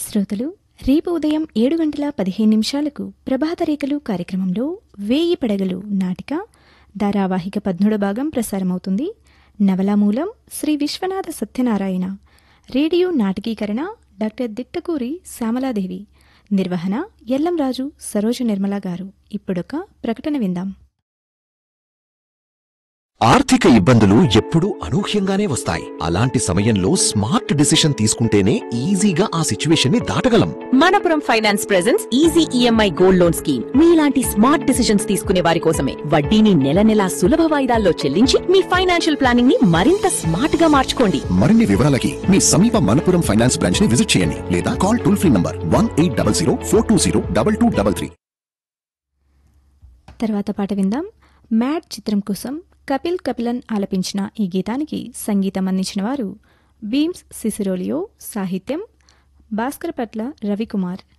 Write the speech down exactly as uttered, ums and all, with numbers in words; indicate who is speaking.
Speaker 1: శ్రోతలు రేపు ఉదయం ఏడు గంటల పదిహేను నిమిషాలకు ప్రభాతరేఖలు కార్యక్రమంలో వేయి పడగలు నాటిక ధారావాహిక పద్మూడో భాగం ప్రసారమవుతుంది. నవలామూలం శ్రీ విశ్వనాథ సత్యనారాయణ. Radio నాటకీకరణ doctor Dittakuri Shyamala Devi. నిర్వహణ ఎల్లంరాజు సరోజ నిర్మల గారు. ఇప్పుడొక ప్రకటన విందాం.
Speaker 2: ఆర్థిక ఇబ్బందులు ఎప్పుడూ అనూహ్యంగానే వస్తాయి. అలాంటి సమయంలో స్మార్ట్ డిసిషన్ తీసుకుంటేనే ఈజీగా ఆ సిచ్యువేషన్ ని దాటగలం.
Speaker 3: Manappuram finance presents easy EMI gold loan scheme. మీలాంటి స్మార్ట్ డిసిషన్స్ తీసుకునే వారి కోసమే. వడ్డీని నెల నెలా సులభ వాయిదాల్లో చెల్లించి మీ ఫైనాన్షియల్ ప్లానింగ్ ని మరింత స్మార్ట్ గా మార్చుకోండి.
Speaker 2: మరిన్ని వివరాలకి మీ సమీప మనపురం ఫైనాన్స్ బ్రాంచ్ ని విజిట్ చేయండి లేదా call toll free number one eight double zero four two zero double two double three.
Speaker 1: తర్వాత పాట విందాం. మ్యాడ్ చిత్రం కోసం కపిల్ కపిలన్ ఆలపించిన ఈ గీతానికి సంగీతం అందించిన వారు బీమ్స్ సిసిరోలియో, సాహిత్యం భాస్కర్ పట్ల రవికుమార్.